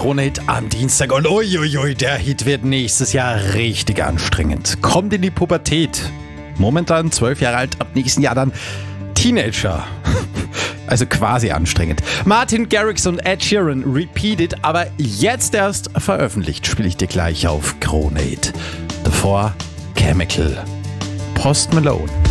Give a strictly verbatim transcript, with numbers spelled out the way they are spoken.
Krone-Hit am Dienstag. Und uiuiui, der Hit wird nächstes Jahr richtig anstrengend. Kommt in die Pubertät. Momentan zwölf Jahre alt, ab nächsten Jahr dann Teenager. Also quasi anstrengend. Martin Garrix und Ed Sheeran, Repeat It, aber jetzt erst veröffentlicht, spiele ich dir gleich auf Krone-Hit. Davor Chemical, Post Malone.